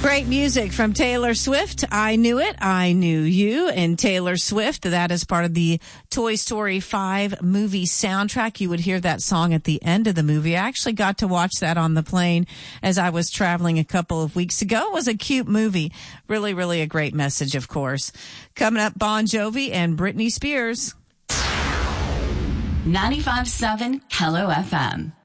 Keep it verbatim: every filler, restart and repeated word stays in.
Great music from Taylor Swift. I Knew It, I Knew You, and Taylor Swift. That is part of the Toy Story five movie soundtrack. You would hear that song at the end of the movie. I actually got to watch that on the plane as I was traveling a couple of weeks ago. It was a cute movie. Really, really a great message, of course. Coming up, Bon Jovi and Britney Spears. ninety-five point seven Hello F M.